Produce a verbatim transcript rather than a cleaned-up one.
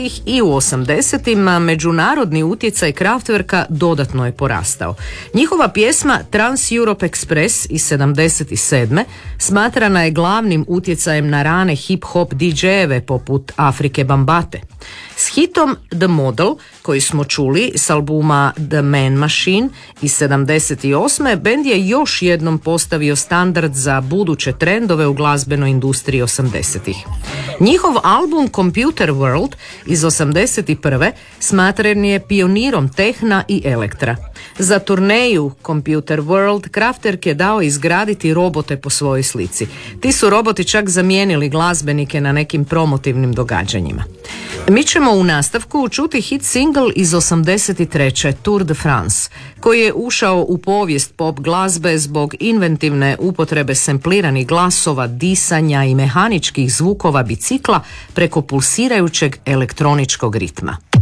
sedamdesetih i u osamdesetima međunarodni utjecaj Kraftwerka dodatno je porastao. Njihova pjesma Trans Europe Express iz sedamdeset sedme smatrana je glavnim utjecajem na rane hip-hop didžejeve poput Afrike Bambate. S hitom The Model, koji smo čuli s albuma The Man Machine iz sedamdeset osme, bend je još jednom postavio standard za buduće trendove u glazbenoj industriji osamdesetih. Njihov album Computer World iz osamdeset prve smatran je pionirom tehna i elektra. Za turneju Computer World Kraftwerk je dao izgraditi robote po svojoj slici. Ti su roboti čak zamijenili glazbenike na nekim promotivnim događanjima. Mi ćemo u nastavku čuti hit single iz osamdeset treće Tour de France, koji je ušao u povijest pop glazbe zbog inventivne upotrebe sempliranih glasova, disanja i mehaničkih zvukova bicikla preko pulsirajućeg elektroničkog ritma.